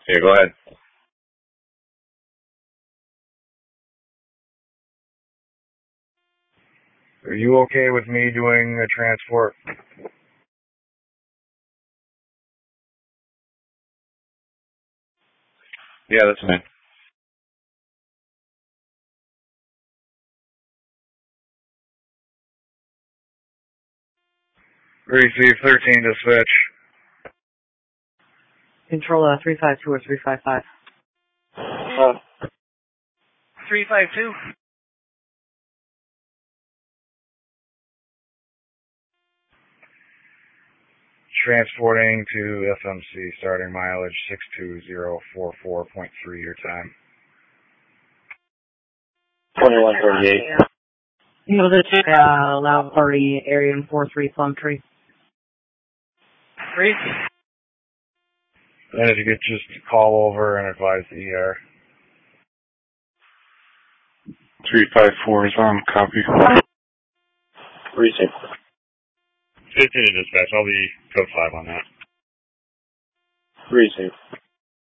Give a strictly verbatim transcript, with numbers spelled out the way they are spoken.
Yeah, go ahead. Are you okay with me doing a transport? Yeah, that's fine. Receive thirteen to switch. Control uh, three five two or three five five. Uh, three five two. Transporting to F M C, starting mileage six two zero four four point three your time. twenty-one thirty-eight. You know, this uh, allow party area in four three Plum Tree. Three. And if you could just call over and advise the E R. three five four is on, copy. Receive. fifteen to dispatch, I'll be code five on that. Receive.